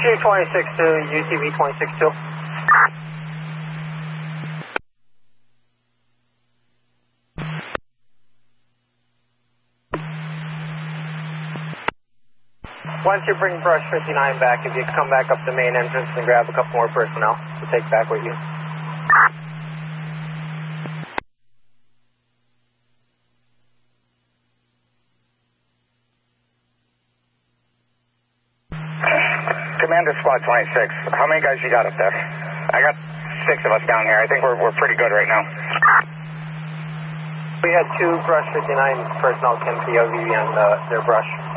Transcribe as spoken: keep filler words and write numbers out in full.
Q twenty-six two, U T V twenty-six two. Once you bring brush fifty-nine back, if you come back up the main entrance and grab a couple more personnel to take back with you. Commander Squad twenty-six, how many guys you got up there? I got six of us down here. I think we're, we're pretty good right now. We had two brush fifty-nine personnel came to O V and uh, their brush.